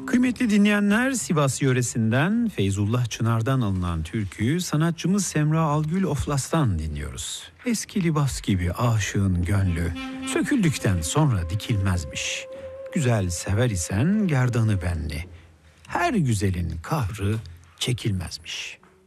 Kıymetli dinleyenler, Sivas yöresinden Feyzullah Çınar'dan alınan türküyü sanatçımız Semra Algül Oflas'tan dinliyoruz. Eski libas gibi aşığın gönlü söküldükten sonra dikilmezmiş. Güzel sever isen gerdanı benli, her güzelin kahrı çekilmezmiş.